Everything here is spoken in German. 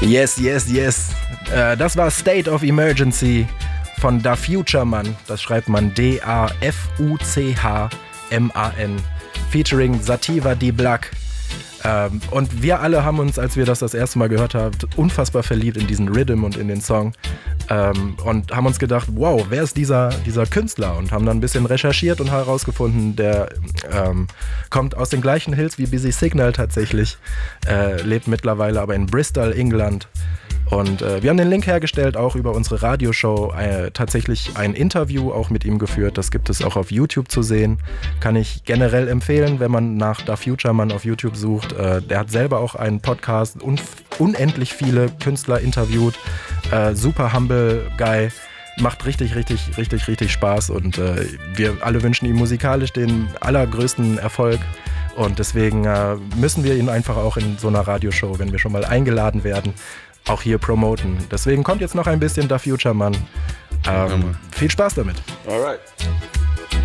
Yes. Das war State of Emergency von Da Future Man. Das schreibt man D-A-F-U-C-H-M-A-N. Featuring Sativa D. Black. Und wir alle haben uns, als wir das erste Mal gehört haben, unfassbar verliebt in diesen Rhythm und in den Song. Und haben uns gedacht, wow, wer ist dieser Künstler? Und haben dann ein bisschen recherchiert und herausgefunden, der kommt aus den gleichen Hills wie Busy Signal tatsächlich, lebt mittlerweile aber in Bristol, England. Und wir haben den Link hergestellt, auch über unsere Radioshow, tatsächlich ein Interview auch mit ihm geführt. Das gibt es auch auf YouTube zu sehen. Kann ich generell empfehlen, wenn man nach Da Future Man auf YouTube sucht. Der hat selber auch einen Podcast, unendlich viele Künstler interviewt. Super humble Guy. Macht richtig Spaß und wir alle wünschen ihm musikalisch den allergrößten Erfolg. Und deswegen müssen wir ihn einfach auch in so einer Radioshow, wenn wir schon mal eingeladen werden, auch hier promoten. Deswegen kommt jetzt noch ein bisschen Da Future Man. Viel Spaß damit. Alright.